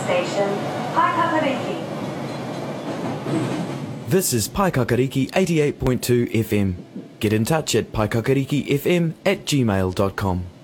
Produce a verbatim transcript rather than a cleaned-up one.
station, Paikakariki. This is Paikakariki eighty-eight point two F M. Get in touch at paikakarikifm at gmail dot com.